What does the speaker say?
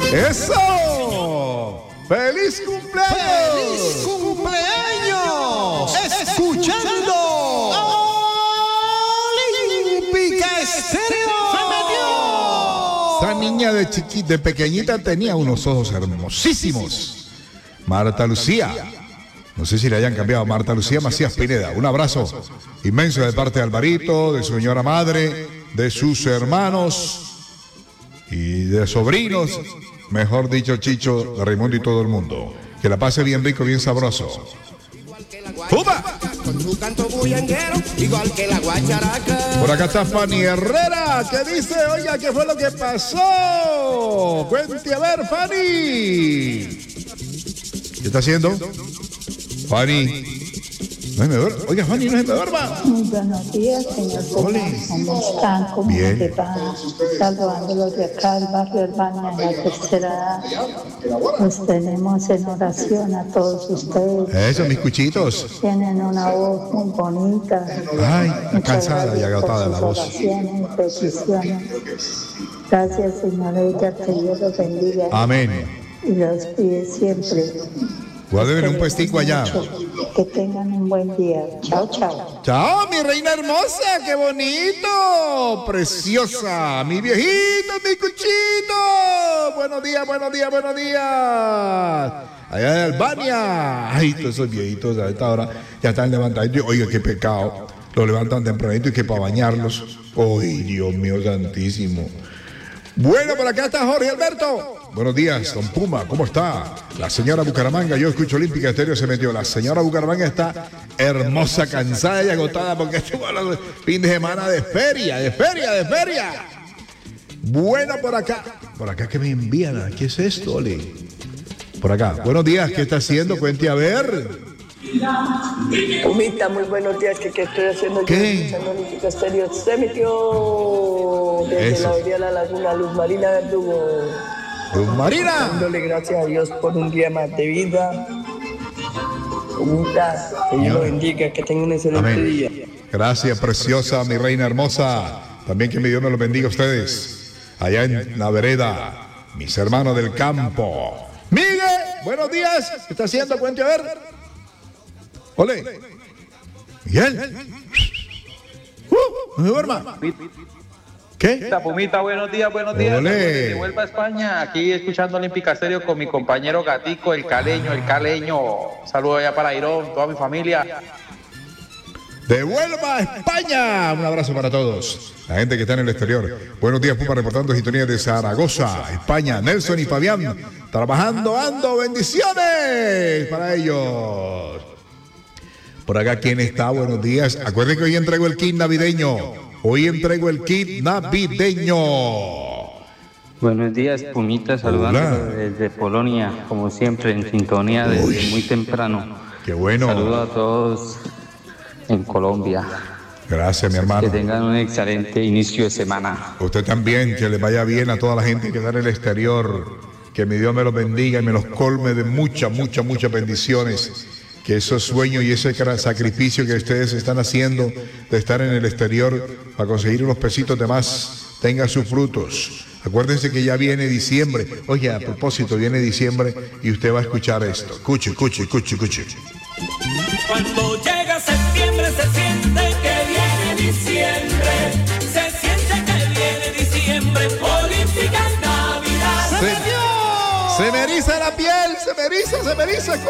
¡Eso! ¡Feliz cumpleaños! ¡Feliz cumpleaños! Escuchando Olímpica Estéreo. ¡Se metió! Esa niña de pequeñita tenía unos ojos hermosísimos. Marta Lucía. No sé si le hayan cambiado. Marta Lucía Macías Pineda. Un abrazo inmenso de parte de Alvarito, de su señora madre, de sus hermanos y de sobrinos. Mejor dicho, Chicho, de Raimundo y todo el mundo. Que la pase bien rico, bien sabroso. ¡Fuma! Con su canto bullanguero, igual que la guacharaca. Por acá está Fanny Herrera, que dice, oiga, ¿qué fue lo que pasó? Cuente a ver, Fanny. ¿Qué está haciendo? Fanny. No se me duerma. Oiga, Fanny, no se me duerma. Muy buenos días, señor. ¿Cómo están? ¿Cómo Bien. te va? Saludándolos de acá del barrio Albania, en la tercera edad. Los tenemos en oración a todos ustedes. Eso, mis cuchitos. Tienen una voz muy bonita. Ay, Muchas cansada y gracias agotada por la sus voz. oraciones y peticiones. Gracias, señorita, que Dios los bendiga. Amén. Y los pide siempre. Guárdeme un puestico allá. Que tengan un buen día. Chao, chao. Chao, mi reina hermosa, qué bonito. Preciosa, mi viejito, mi cuchito. Buenos días, buenos días, buenos días. Allá de Albania. Ay, todos esos viejitos a esta hora ya están levantando. Oiga, qué pecado. Los levantan tempranito y que para bañarlos. Ay, Dios mío santísimo. Bueno, por acá está Jorge Alberto. Buenos días, don Puma, ¿cómo está? La señora Bucaramanga, yo escucho Olímpica Estéreo, se metió. La señora Bucaramanga está hermosa, cansada y agotada porque estuvo el fin de semana de feria. Bueno, por acá que me envían, ¿qué es esto, Oli? Por acá, buenos días, ¿qué está haciendo? Cuente a ver. Humita, muy buenos días, ¿qué estoy haciendo? ¿Qué? Yo escuchando Olímpica Estéreo. Se metió desde Eso. la orilla de la laguna Luz Marina Verdugo. Luz Marina. Dándole gracias a Dios por un día más de vida. Humita, que Dios lo bendiga, que tenga un excelente Amén. día. Gracias, preciosa, mi reina hermosa. También que mi Dios me los bendiga a ustedes. Allá en la vereda, mis hermanos del campo. Miguel, buenos días. ¿Qué está haciendo? Cuente a ver. Ole. Miguel. No se duerma. ¿Qué? Pumita, buenos días, buenos días. Olé. De vuelta a España, aquí escuchando Olímpica Estéreo con mi compañero Gatico, el caleño. Saludos allá para Irón, toda mi familia. De vuelta a España. Un abrazo para todos. La gente que está en el exterior. Buenos días, Puma, reportando sintonía de Zaragoza, España. Nelson y Fabián, trabajando, ando. Bendiciones para ellos. Por acá, ¿quién está? Buenos días. Acuérdense que hoy entrego el kit navideño. Buenos días, Pumita, saludando desde Polonia, como siempre, en sintonía desde muy temprano. Qué bueno. Saludos a todos en Colombia. Gracias, mi hermano. Que tengan un excelente inicio de semana. Usted también, que le vaya bien a toda la gente que está en el exterior. Que mi Dios me los bendiga y me los colme de muchas bendiciones. Que esos sueños y ese sacrificio que ustedes están haciendo de estar en el exterior para conseguir unos pesitos de más, tenga sus frutos. Acuérdense que ya viene diciembre. Oye, a propósito, viene diciembre y usted va a escuchar esto. Escuche. Cuando llega septiembre se siente que viene diciembre. Se siente que viene diciembre. Olímpica Navidad. Se me eriza la piel, se me eriza.